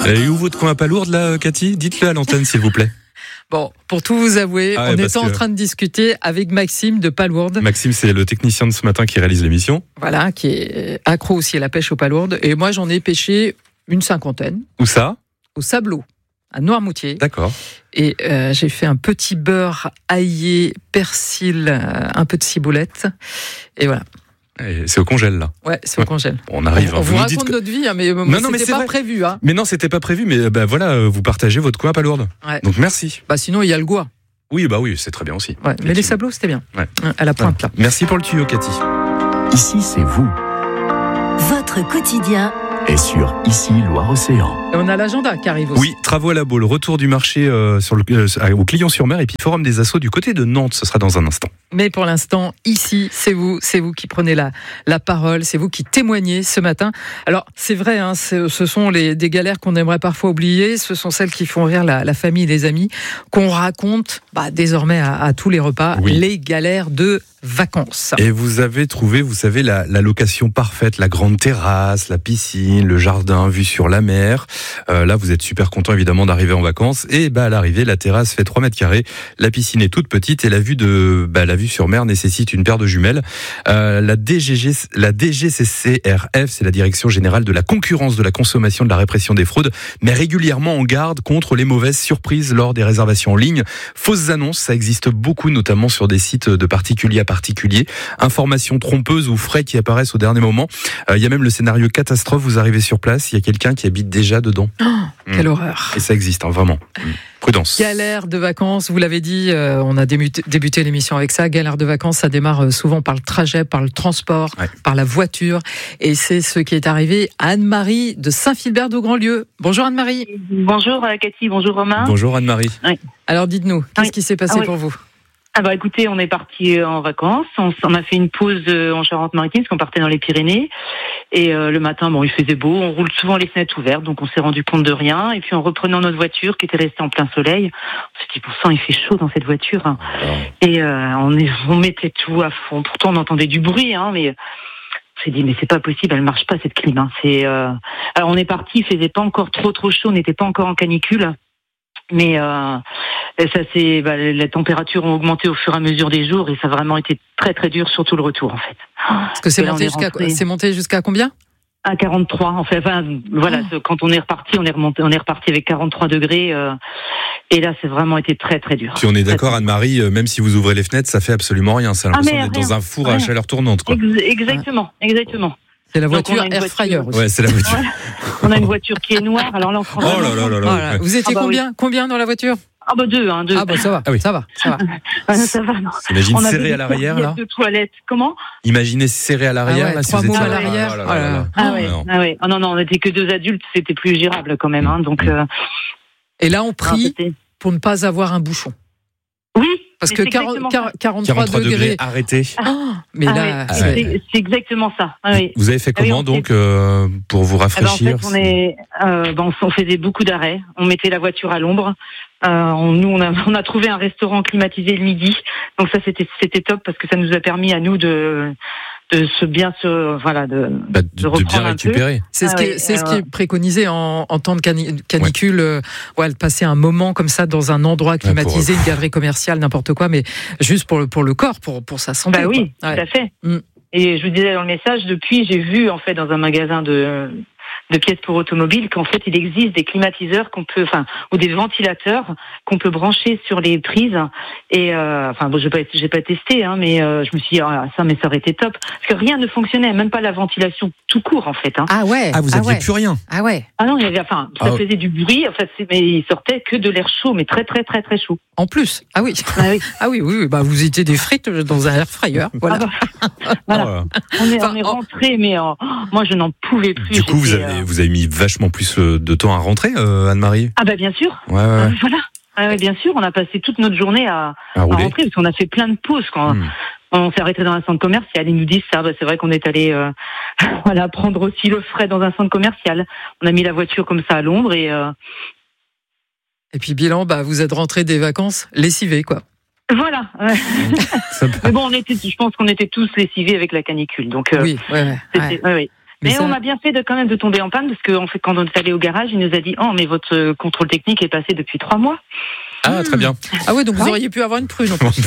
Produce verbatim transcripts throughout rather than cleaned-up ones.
Et où votre coin à Palourde là, Cathy ? Dites-le à l'antenne s'il vous plaît. Bon, pour tout vous avouer, Ah ouais, on parce était en que- train de discuter avec Maxime de Palourde, Maxime, c'est le technicien de ce matin qui réalise l'émission. voilà, qui est accro aussi à la pêche aux Palourdes. Et moi, j'en ai pêché une cinquantaine Où ça ? au Sablot, à Noirmoutier. D'accord. Et euh, j'ai fait un petit beurre aillé, persil, euh, un peu de ciboulette. Et voilà. Et c'est au congèle là. Ouais, c'est au Ouais. congèle. On arrive. On, hein. on vous, nous raconte dites que- notre vie, hein, mais euh, Non, non, mais c'était c'est pas vrai. prévu. Hein. Mais non, c'était pas prévu. Mais bah voilà, euh, vous partagez votre coin à Palourde. Ouais. Donc merci. Bah, sinon, il y a le Gois. Oui, bah oui, c'est très bien aussi. Ouais. Mais les Sablots, c'était bien. Ouais. À la pointe, là. Merci pour le tuyau, Cathy. Ici, c'est vous. Votre quotidien. Et sur Ici, Loire-Océan. Et on a l'agenda qui arrive aussi. Oui, travaux à la Baule, retour du marché euh, sur le, euh, au Clion-sur-Mer et puis Forum des Assos du côté de Nantes, ce sera dans un instant. Mais pour l'instant, ici, c'est vous, c'est vous qui prenez la, la parole, c'est vous qui témoignez ce matin. Alors, c'est vrai, hein, c'est, ce sont les, des galères qu'on aimerait parfois oublier, ce sont celles qui font rire la, la famille et les amis, qu'on raconte bah, désormais à, à tous les repas, Oui. les galères de vacances. Et vous avez trouvé, vous savez, la, la location parfaite, la grande terrasse, la piscine, le jardin, vue sur la mer. Euh, là, vous êtes super content évidemment d'arriver en vacances. Et bah à l'arrivée, la terrasse fait trois mètres carrés, la piscine est toute petite et la vue de, bah, la vue sur mer nécessite une paire de jumelles. Euh, la D G G, la D G C C R F, c'est la Direction Générale de la Concurrence, de la Consommation, de la Répression des Fraudes, met régulièrement en garde contre les mauvaises surprises lors des réservations en ligne. Fausses annonces, ça existe beaucoup, notamment sur des sites de particulier à particulier. Informations trompeuses ou frais qui apparaissent au dernier moment. Euh, Il y a même le scénario catastrophe, vous arrivez sur place, il y a quelqu'un qui habite déjà dedans. Oh, quelle Mm. horreur. Et ça existe, hein, vraiment. Mm. Prudence. Galère de vacances, vous l'avez dit, euh, on a débuté, débuté l'émission avec ça. Galère de vacances, ça démarre euh, souvent par le trajet, par le transport, Ouais. par la voiture. Et c'est ce qui est arrivé à Anne-Marie de Saint-Philbert de Grandlieu. Bonjour Anne-Marie. Bonjour euh, Cathy, bonjour Romain. Bonjour Anne-Marie. Alors dites-nous, qu'est-ce Oui. qui s'est passé Ah oui. pour vous ? Ah bah écoutez, on est parti en vacances, on, on a fait une pause euh, en Charente-Maritime parce qu'on partait dans les Pyrénées et euh, le matin, bon, il faisait beau, on roule souvent les fenêtres ouvertes, donc on s'est rendu compte de rien et puis en reprenant notre voiture qui était restée en plein soleil, on s'est dit pour ça il fait chaud dans cette voiture hein. Et euh, on, est, on mettait tout à fond. Pourtant on entendait du bruit, hein, mais on s'est dit mais c'est pas possible, elle marche pas cette clim. Hein. C'est euh... alors on est parti, il faisait pas encore trop trop chaud, on n'était pas encore en canicule. Mais euh, ça c'est bah, les températures ont augmenté au fur et à mesure des jours et ça a vraiment été très très dur, surtout le retour en fait. Parce que c'est Et là, on monté, est jusqu'à, rentré. c'est monté jusqu'à combien ? À quarante-trois en fait. Enfin voilà, Oh. quand on est reparti, on est remonté, on est reparti avec quarante-trois degrés euh, et là c'est vraiment été très très dur. Puis on est d'accord Très, Anne-Marie, euh, même si vous ouvrez les fenêtres, ça fait absolument rien. C'est Ah, l'impression mais d'être rien, dans un four à rien. chaleur tournante, quoi. Ex- exactement, exactement. C'est la Donc, voiture on a une air voiture. fryer aussi. Ouais, c'est la voiture. On a une voiture qui est noire, alors là on se rend Oh vraiment là là là là. Voilà. ouais. Vous étiez Ah bah combien, combien dans la voiture ? Ah bah deux, hein, deux. Ah bah ça va, Ah oui. ça va, ça va. Ah, ça va, non. Imagine On avait serré des à l'arrière, là. serviettes de toilette. Comment? Imaginez serré à l'arrière, Ah ouais, là, si trois vous mots étiez à là. l'arrière. Ah là Oh là là là. là. Ah ouais, non. ah ouais. Oh non, non, on n'était que deux adultes, c'était plus gérable quand même, hein, donc. Euh, Et là, on non, prie c'était- pour ne pas avoir un bouchon. Oui. Parce mais que c'est quarante, exactement quarante, ça. quarante-trois quarante-trois degrés. degrés, arrêtez. Ah, mais Ah là, ouais, Ah c'est- ouais. c'est c'est exactement ça. Ah oui. Vous avez fait Ah oui, comment on donc fait- euh, pour vous Eh ben, en rafraîchir fait, on est, euh, ben, on faisait beaucoup d'arrêts. On mettait la voiture à l'ombre. Euh, on, nous, on a, on a trouvé un restaurant climatisé le midi. Donc ça, c'était, c'était top parce que ça nous a permis à nous de, de se bien se, voilà, de. Bah, de, de de reprendre bien un peu. récupérer. c'est ce Ah qui ouais, est, c'est ce euh, qui est préconisé en, en temps de cani- canicule. euh, Ouais, de passer un moment comme ça dans un endroit climatisé, une galerie commerciale, n'importe quoi, mais juste pour le, pour le corps, pour, pour sa santé. Bah oui, quoi. Ouais. tout à fait. Mm. Et je vous disais dans le message, depuis, j'ai vu en fait dans un magasin de de pièces pour automobiles qu'en fait il existe des climatiseurs qu'on peut, enfin, ou des ventilateurs qu'on peut brancher sur les prises. Et euh, enfin, bon, j'ai pas, j'ai pas testé, hein, mais euh, je me suis dit ah, ça, mais ça aurait été top parce que rien ne fonctionnait, même pas la ventilation tout court en fait. Hein. Ah ouais. Ah, vous aviez ouais. plus rien. Ah ouais. Ah non, il y avait, enfin, ça Ah, faisait du bruit, en fait, c'est- mais il sortait que de l'air chaud, mais très très très très chaud. En plus. Ah oui. Ah oui. Ah oui, oui, oui. Bah, vous étiez des frites dans un air fryer. Voilà. Ah bah, voilà. Oh là là. On est, Enfin, on est en- rentré, mais euh, oh, moi je n'en pouvais plus. Du coup, vous j'étais, avez, euh, vous avez mis vachement plus euh, de temps à rentrer, euh, Anne-Marie. Ah bah bien sûr. Ouais, ouais, Euh, ouais. voilà. Ah ouais, bien sûr, on a passé toute notre journée à, À à rouler. rentrer parce qu'on a fait plein de pauses quand Hmm. on s'est arrêté dans un centre commercial. Ils nous disent ça. Bah, c'est vrai qu'on est allé euh, voilà prendre aussi le frais dans un centre commercial. On a mis la voiture comme ça à l'ombre et euh, Et puis bilan, bah, vous êtes rentré des vacances lessivés, quoi. voilà. Ouais. Ça- Mais bon, on était, je pense qu'on était tous lessivés avec la canicule. Donc euh, Oui, ouais, ouais. c'était, ouais. ouais, ouais. Mais, Mais ça- on a bien fait de quand même de tomber en panne parce que en fait, quand on est allé au garage, il nous a dit oh mais votre euh, contrôle technique est passé depuis trois mois. Ah, très bien. Ah ouais, donc vous Ouais. auriez pu avoir une prune en plus.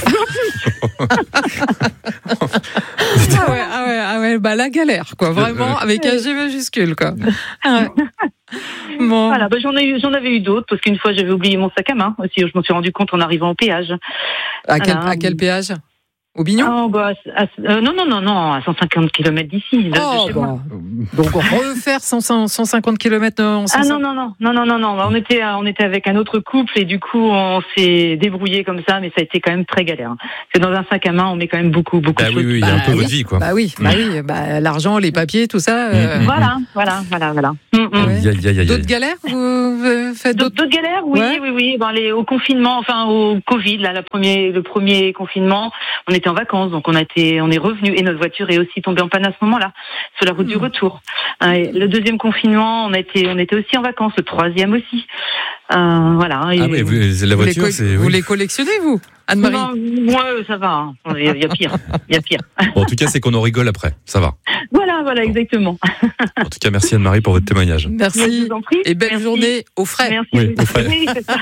ah ouais, ah ouais, ah ouais, bah la galère, quoi, vraiment, avec un G majuscule, quoi. Ah ouais. Bon. Voilà, bah, j'en ai eu, j'en avais eu d'autres parce qu'une fois j'avais oublié mon sac à main aussi. Je m'en suis rendu compte en arrivant au péage. À quel, Voilà. à quel péage? Au Bignon? Ah, bah, à- euh, non non non non, à cent cinquante kilomètres d'ici. de- de Oh, chez bah. moi. Donc refaire cent, cent cinquante kilomètres en Ah non non non non non non non, on était euh, on était avec un autre couple et du coup on s'est débrouillé comme ça, mais ça a été quand même très galère. C'est dans un sac à main, on met quand même beaucoup beaucoup Bah de oui, choses. oui, il y a un Bah peu oui. votre vie, quoi. Bah oui, bah oui, bah, l'argent, les papiers, tout ça. euh, Mm, mm. Voilà voilà voilà voilà. Mm, mm. Ouais. Aïe, aïe, aïe, aïe. D'autres galères? Vous euh, faites D'autres d'autres? d'autres galères, oui, Ouais. oui, oui. Ben, les, au confinement, enfin au Covid, là, la premier, le premier confinement, on était en vacances, donc on a été, on est revenu et notre voiture est aussi tombée en panne à ce moment-là, sur la route du retour. Euh, et le deuxième confinement, on a été, on était aussi en vacances. Le troisième aussi. Euh, voilà. Et- Ah oui, vous- la Vous les, voiture, co- c'est... vous oui. les collectionnez, vous, Anne-Marie? Non, ouais, ça va. hein. Il y a, il y a pire. Il y a pire. Bon, en tout cas, c'est qu'on en rigole après. Ça va. Voilà, voilà, exactement. En tout cas, merci Anne-Marie pour votre témoignage. Merci. Je vous en prie. Et belle Merci. journée au frais. Merci. Oui, au frais. Oui, c'est ça.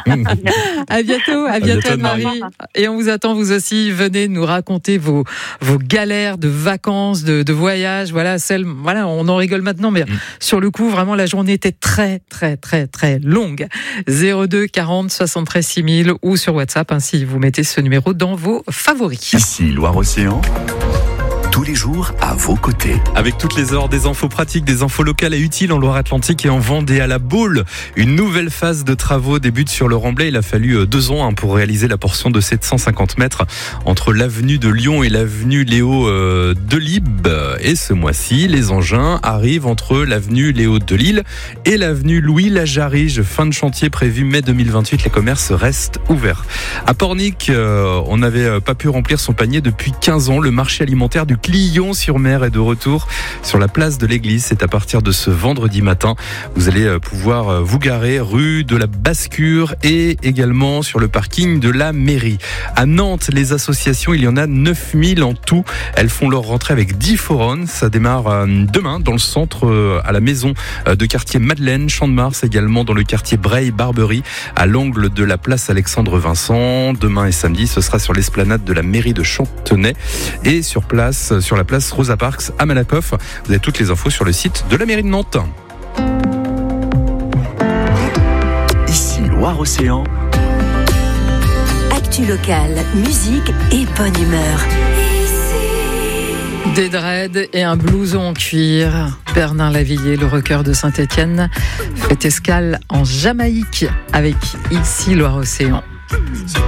À bientôt, à bientôt, bientôt, Anne-Marie. Anne-Marie. Et on vous attend, vous aussi. Venez nous raconter vos, vos galères de vacances, de, de voyages. Voilà, celle, voilà, on en rigole maintenant, mais Mm. sur le coup, vraiment, la journée était très, très, très, très longue. zéro deux quarante soixante-treize six mille ou sur WhatsApp, hein, si vous mettez ce numéro dans vos favoris. Ici Loire-Océan, tous les jours à vos côtés. Avec toutes les heures, des infos pratiques, des infos locales et utiles en Loire-Atlantique et en Vendée à la Baule. Une nouvelle phase de travaux débute sur le Remblai. Il a fallu deux ans hein, pour réaliser la portion de sept cent cinquante mètres entre l'avenue de Lyon et l'avenue Léo euh, Delibes. Et ce mois-ci, les engins arrivent entre l'avenue Léo Delille et l'avenue Louis Lajarige. Fin de chantier prévu mai deux mille vingt-huit. Les commerces restent ouverts. À Pornic, euh, on n'avait pas pu remplir son panier depuis quinze ans. Le marché alimentaire du Clion-sur-Mer est de retour sur la place de l'église. C'est à partir de ce vendredi matin. Vous allez pouvoir vous garer rue de la Bascure et également sur le parking de la mairie. À Nantes, les associations, il y en a neuf mille en tout. Elles font leur rentrée avec dix forums. Ça démarre demain dans le centre à la maison de quartier Madeleine, Champ de Mars, également dans le quartier Breil-Barberie, à l'angle de la place Alexandre-Vincent. Demain et samedi, ce sera sur l'esplanade de la mairie de Chantenay et sur place sur la place Rosa Parks à Malakoff. Vous avez toutes les infos sur le site de la mairie de Nantes. Ici Loire-Océan, Actu locale, musique et bonne humeur. Des dreads et un blouson en cuir. Bernard Lavillier, le rocker de Saint-Étienne, fait escale en Jamaïque avec Ici Loire-Océan.